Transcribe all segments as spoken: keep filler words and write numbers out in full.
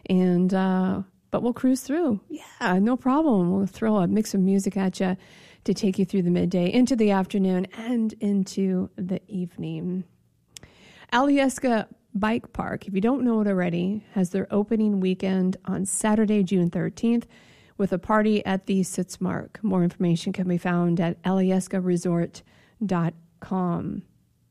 And, uh, but we'll cruise through. Yeah, no problem. We'll throw a mix of music at you to take you through the midday, into the afternoon, and into the evening. Alyeska Bike Park, if you don't know it already, has their opening weekend on Saturday, June thirteenth, with a party at the Sitzmark. More information can be found at alyeska resort dot com.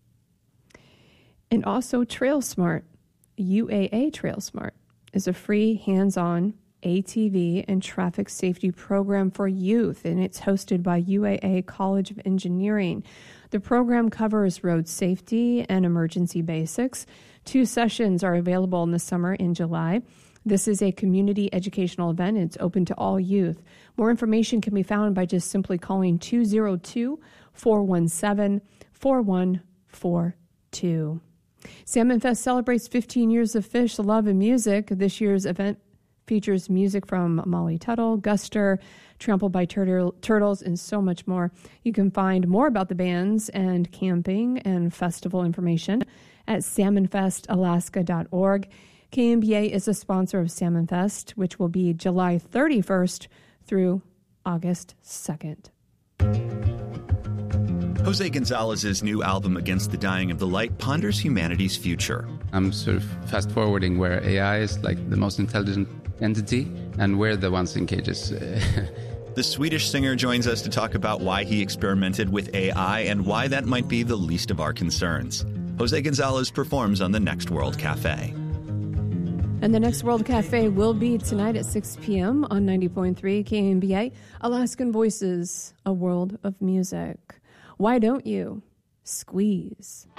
And also TrailSmart, U A A TrailSmart, is a free hands-on A T V and traffic safety program for youth, and it's hosted by U A A College of Engineering. The program covers road safety and emergency basics. Two sessions are available in the summer in July. This is a community educational event. It's open to all youth. More information can be found by just simply calling two oh two, four one seven, four one four two. Salmon Fest celebrates fifteen years of fish, love, and music. This year's event features music from Molly Tuttle, Guster, Trampled by Turtle, Turtles, and so much more. You can find more about the bands and camping and festival information at salmon fest alaska dot org. K M B A is a sponsor of Salmon Fest, which will be July thirty-first through August second. Jose Gonzalez's new album, Against the Dying of the Light, ponders humanity's future. I'm sort of fast-forwarding where A I is like the most intelligent entity, and we're the ones in cages. The Swedish singer joins us to talk about why he experimented with A I and why that might be the least of our concerns. Jose Gonzalez performs on the Next World Cafe. And the Next World Cafe will be tonight at six p.m. on ninety point three K M B A, Alaskan Voices, a world of music. Why don't you squeeze?